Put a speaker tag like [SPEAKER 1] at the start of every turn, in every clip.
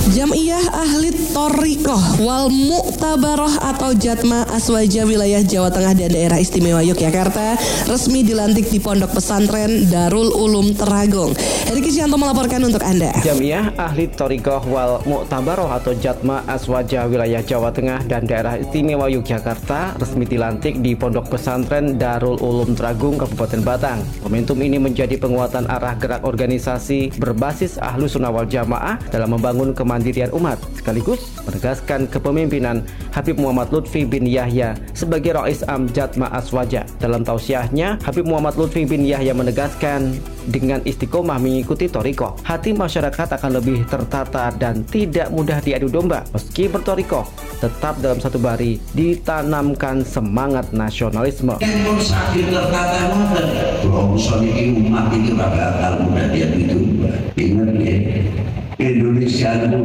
[SPEAKER 1] Jam'iyah Ahli Thoriqoh wal Mu'tabaroh atau Jatma Aswaja wilayah Jawa Tengah dan Daerah Istimewa Yogyakarta resmi dilantik di Pondok Pesantren Darul Ulum Teragung. Heri Kisyanto melaporkan untuk Anda.
[SPEAKER 2] Jam'iyah Ahli Thoriqoh wal Mu'tabaroh atau Jatma Aswaja wilayah Jawa Tengah dan Daerah Istimewa Yogyakarta resmi dilantik di Pondok Pesantren Darul Ulum Teragung, Kabupaten Batang. Momentum ini menjadi penguatan arah gerak organisasi berbasis Ahlus Sunnah wal Jamaah dalam membangun kemandirian umat, sekaligus menegaskan kepemimpinan Habib Muhammad Lutfi bin Yahya sebagai Rais Am Jatma Aswaja. Dalam tausiahnya, Habib Muhammad Lutfi bin Yahya menegaskan dengan istiqomah mengikuti thoriqoh, hati masyarakat akan lebih tertata dan tidak mudah diadu domba. Meski berthoriqoh, tetap dalam satu bari ditanamkan semangat nasionalisme.
[SPEAKER 3] Yang sakit tertata modern, kalau ini umat ini bakal mudah diadu domba. Ingat ya, Indonesia itu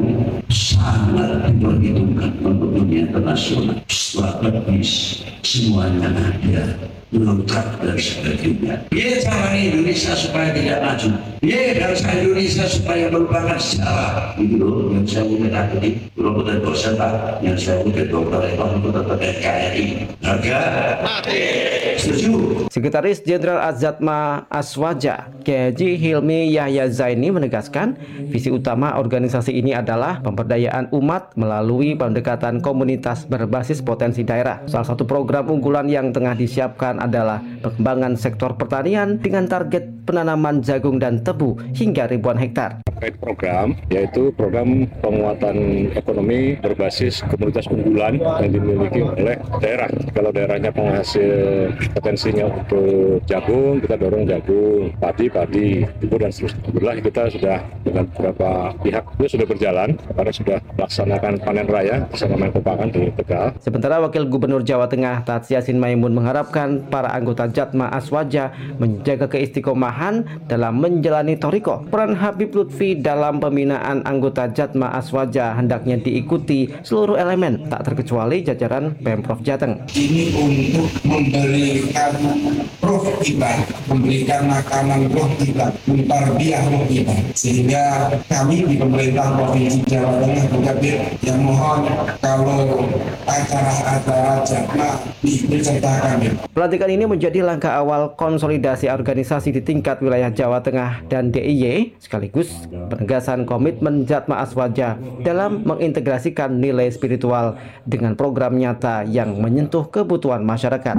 [SPEAKER 3] sangat diperhitungkan untuk dunia internasional, strategis, semuanya ada, lengkap dan sebagainya. Ya cara Indonesia supaya tidak maju, ya bangsa Indonesia supaya melupakan sejarah. Itu loh yang saya udah takuti, kalau bukan dosen Pak, yang saya udah dokter itu tetap NKRI. Harga mati. Setuju.
[SPEAKER 2] Sekretaris Jenderal Azatma Aswaja, Kiai Hilmi Yahya Zaini menegaskan, visi utama organisasi ini adalah pemberdayaan umat melalui pendekatan komunitas berbasis potensi daerah. Salah satu program unggulan yang tengah disiapkan adalah pengembangan sektor pertanian dengan target penanaman jagung dan tebu hingga ribuan hektar.
[SPEAKER 4] Terkait program, yaitu program penguatan ekonomi berbasis komunitas unggulan yang dimiliki oleh daerah. Kalau daerahnya penghasil potensinya untuk jagung, kita dorong jagung, padi, tebu dan seterusnya. Alhamdulillah kita sudah dengan beberapa pihak itu sudah berjalan karena sudah melaksanakan panen raya bersama Menko Pangan di Tegal.
[SPEAKER 2] Sementara Wakil Gubernur Jawa Tengah Tats Yassin Maimun mengharapkan para anggota Jatma Aswaja menjaga keistiqomahan dalam menjalani thoriqoh. Peran Habib Lutfi dalam pembinaan anggota Jatma Aswaja hendaknya diikuti seluruh elemen, tak terkecuali jajaran Pemprov Jateng.
[SPEAKER 5] Ini untuk memberikan roh kita, memberikan makanan roh kita, mentarbiyah roh kita, sehingga kami di pemerintah Provinsi Jawa Tengah yang mohon kalau acara-acara Jatma disertakan.
[SPEAKER 2] Pelantikan ini menjadi langkah awal konsolidasi organisasi di tingkat wilayah Jawa Tengah dan DIY, sekaligus penegasan komitmen Jatma Aswaja dalam mengintegrasikan nilai spiritual dengan program nyata yang menyentuh kebutuhan masyarakat.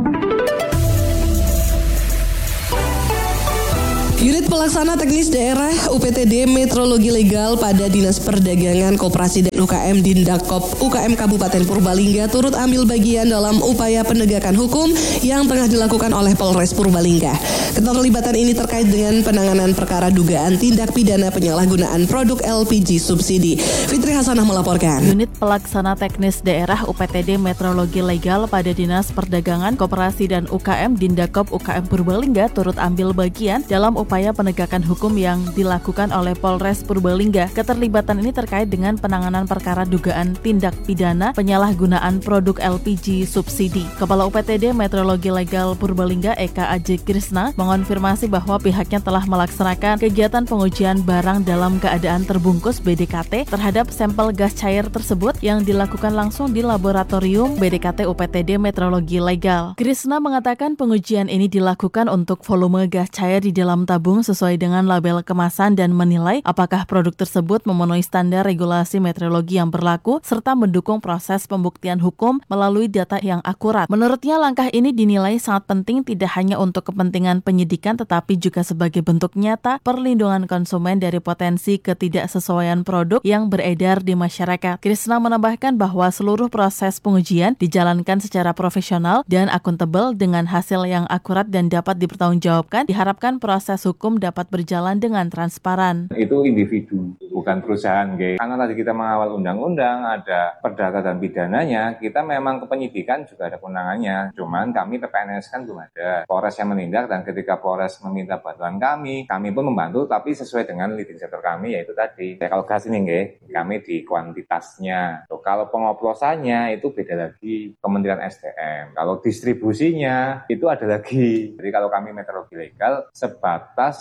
[SPEAKER 1] Unit Pelaksana Teknis Daerah UPTD Metrologi Legal pada Dinas Perdagangan Koperasi dan UKM Dindakop UKM Kabupaten Purbalingga turut ambil bagian dalam upaya penegakan hukum yang tengah dilakukan oleh Polres Purbalingga. Keterlibatan ini terkait dengan penanganan perkara dugaan tindak pidana penyalahgunaan produk LPG subsidi. Fitri Hasanah melaporkan.
[SPEAKER 6] Unit Pelaksana Teknis Daerah UPTD Metrologi Legal pada Dinas Perdagangan Koperasi dan UKM Dindakop UKM Purbalingga turut ambil bagian dalam upaya penegakan hukum yang dilakukan oleh Polres Purbalingga. Keterlibatan ini terkait dengan penanganan perkara dugaan tindak pidana penyalahgunaan produk LPG subsidi. Kepala UPTD Metrologi Legal Purbalingga Eka Aji Krisna mengonfirmasi bahwa pihaknya telah melaksanakan kegiatan pengujian barang dalam keadaan terbungkus BDKT terhadap sampel gas cair tersebut yang dilakukan langsung di laboratorium BDKT UPTD Metrologi Legal. Krisna mengatakan pengujian ini dilakukan untuk volume gas cair di dalam tabung sesuai dengan label kemasan dan menilai apakah produk tersebut memenuhi standar regulasi meteorologi yang berlaku serta mendukung proses pembuktian hukum melalui data yang akurat. Menurutnya langkah ini dinilai sangat penting tidak hanya untuk kepentingan penyidikan tetapi juga sebagai bentuk nyata perlindungan konsumen dari potensi ketidaksesuaian produk yang beredar di masyarakat. Krisna menambahkan bahwa seluruh proses pengujian dijalankan secara profesional dan akuntabel dengan hasil yang akurat dan dapat dipertanggungjawabkan. Diharapkan proses hukum dapat berjalan dengan transparan.
[SPEAKER 7] Itu individu, bukan perusahaan. Karena tadi kita mengawal undang-undang, ada perdata dan pidananya, kita memang kepenyidikan juga ada kewenangannya. Cuman kami PNS kan belum ada. Polres yang menindak dan ketika Polres meminta bantuan kami pun membantu, tapi sesuai dengan leading sector kami, yaitu tadi. Kalau gas ini, kami di kuantitasnya. Kalau pengoplosannya itu beda lagi, Kementerian SDM. Kalau distribusinya itu ada lagi. Jadi kalau kami meteorologi legal, sebatas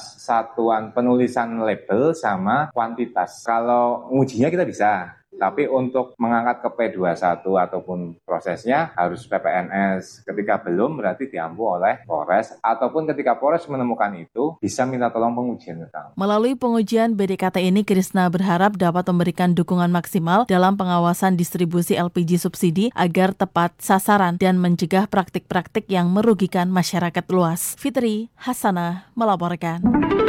[SPEAKER 7] atas satuan penulisan label sama kuantitas. Kalau ngujinya kita bisa, tapi untuk mengangkat ke P21 ataupun prosesnya harus PPNS. Ketika belum berarti diampu oleh Polres, ataupun ketika Polres menemukan itu bisa minta tolong pengujian ke kami.
[SPEAKER 6] Melalui pengujian BDKT ini, Krisna berharap dapat memberikan dukungan maksimal dalam pengawasan distribusi LPG subsidi agar tepat sasaran dan mencegah praktik-praktik yang merugikan masyarakat luas. Fitri Hasanah melaporkan.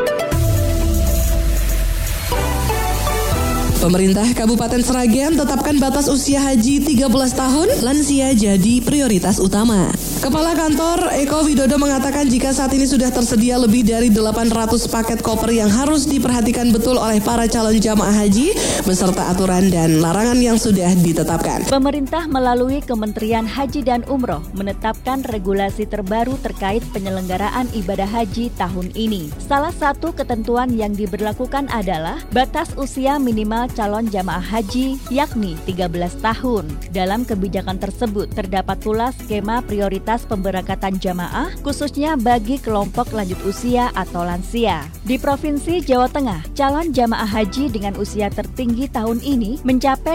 [SPEAKER 1] Pemerintah Kabupaten Sragen tetapkan batas usia haji 13 tahun, lansia jadi prioritas utama. Kepala Kantor Eko Widodo mengatakan jika saat ini sudah tersedia lebih dari 800 paket koper yang harus diperhatikan betul oleh para calon jamaah haji beserta aturan dan larangan yang sudah ditetapkan.
[SPEAKER 8] Pemerintah melalui Kementerian Haji dan Umroh menetapkan regulasi terbaru terkait penyelenggaraan ibadah haji tahun ini. Salah satu ketentuan yang diberlakukan adalah batas usia minimal calon jamaah haji yakni 13 tahun. Dalam kebijakan tersebut terdapat pula skema prioritas pemberangkatan jamaah khususnya bagi kelompok lanjut usia atau lansia. Di Provinsi Jawa Tengah, calon jamaah haji dengan usia tertinggi tahun ini mencapai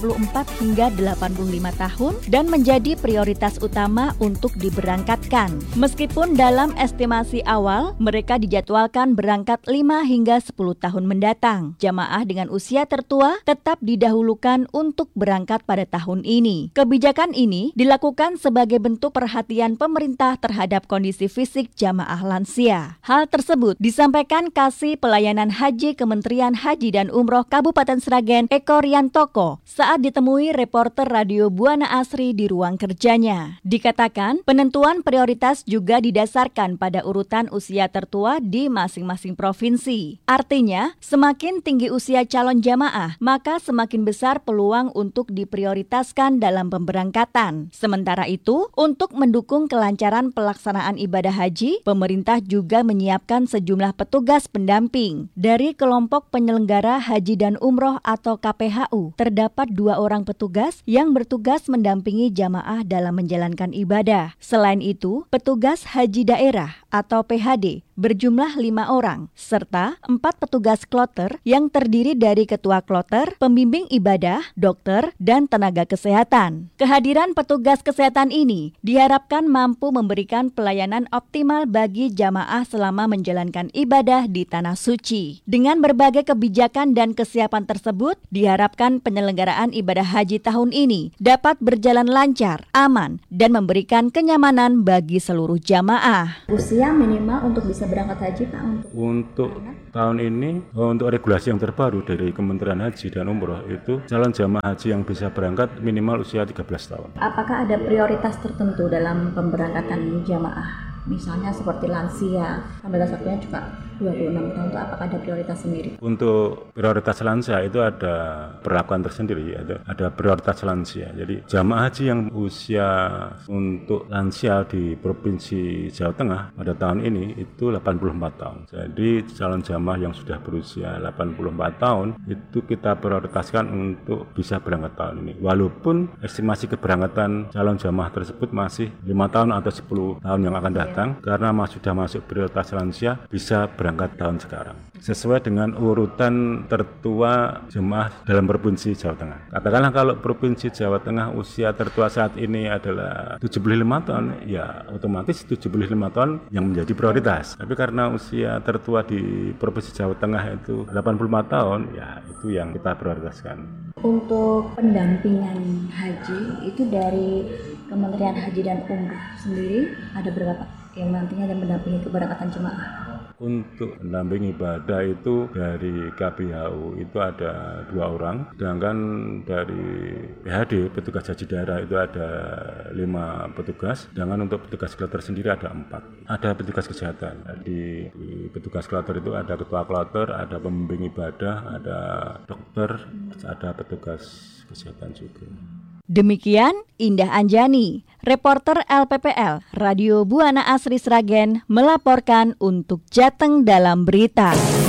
[SPEAKER 8] 84 hingga 85 tahun dan menjadi prioritas utama untuk diberangkatkan. Meskipun dalam estimasi awal mereka dijadwalkan berangkat 5 hingga 10 tahun mendatang, jamaah dengan usia tertua tetap didahulukan untuk berangkat pada tahun ini. Kebijakan ini dilakukan sebagai bentuk perhatian pemerintah terhadap kondisi fisik jamaah lansia. Hal tersebut disampaikan Kasih Pelayanan Haji Kementerian Haji dan Umroh Kabupaten Sragen Eko Riantoko saat ditemui reporter Radio Buana Asri di ruang kerjanya. Dikatakan penentuan prioritas juga didasarkan pada urutan usia tertua di masing-masing provinsi. Artinya, semakin tinggi usia calon jamaah, maka semakin besar peluang untuk diprioritaskan dalam pemberangkatan. Sementara itu, untuk mendukung kelancaran pelaksanaan ibadah haji, pemerintah juga menyiapkan sejumlah petugas pendamping. Dari kelompok penyelenggara haji dan umroh atau KPHU, terdapat 2 orang petugas yang bertugas mendampingi jamaah dalam menjalankan ibadah. Selain itu, petugas haji daerah atau PHD berjumlah 5 orang, serta 4 petugas kloter yang terdiri dari ketua kloter, pembimbing ibadah, dokter, dan tenaga kesehatan. Kehadiran petugas kesehatan ini diharapkan mampu memberikan pelayanan optimal bagi jamaah selama menjalankan ibadah di Tanah Suci. Dengan berbagai kebijakan dan kesiapan tersebut, diharapkan penyelenggaraan ibadah haji tahun ini dapat berjalan lancar, aman, dan memberikan kenyamanan bagi seluruh jamaah.
[SPEAKER 9] Usia minimal untuk bisa berangkat haji, Pak?
[SPEAKER 4] Untuk tahun ini, untuk regulasi yang terbaru dari Kementerian Haji dan Umroh itu calon jamaah haji yang bisa berangkat minimal usia 13 tahun.
[SPEAKER 9] Apakah ada prioritas tertentu dalam pemberangkatan jamaah? Misalnya seperti lansia, sampai waktunya juga 26 tahun, itu apakah ada prioritas sendiri?
[SPEAKER 4] Untuk prioritas lansia itu ada perlakuan tersendiri, ada prioritas lansia. Jadi jamaah haji yang usia untuk lansia di Provinsi Jawa Tengah pada tahun ini itu 84 tahun. Jadi calon jamaah yang sudah berusia 84 tahun itu kita prioritaskan untuk bisa berangkat tahun ini. Walaupun estimasi keberangkatan calon jamaah tersebut masih 5 tahun atau 10 tahun yang akan datang, karena sudah masuk prioritas lansia bisa berangkat tahun sekarang sesuai dengan urutan tertua jemaah dalam Provinsi Jawa Tengah. Katakanlah kalau Provinsi Jawa Tengah usia tertua saat ini adalah 75 tahun, ya otomatis 75 tahun yang menjadi prioritas. Tapi karena usia tertua di Provinsi Jawa Tengah itu 85 tahun, ya itu yang kita prioritaskan.
[SPEAKER 9] Untuk pendampingan haji itu dari Kementerian Haji dan Umroh sendiri ada berapa yang nantinya dan mendampingi keberangkatan jemaah?
[SPEAKER 4] Untuk pendamping ibadah itu dari KPHU itu ada 2 orang, sedangkan dari PHD petugas haji daerah itu ada 5 petugas, sedangkan untuk petugas kloter sendiri ada 4. Ada petugas kesehatan. Di petugas kloter itu ada ketua kloter, ada pembimbing ibadah, ada dokter, ada petugas kesehatan juga.
[SPEAKER 8] Demikian Indah Anjani, reporter LPPL Radio Buana Asri Sragen melaporkan untuk Jateng dalam berita.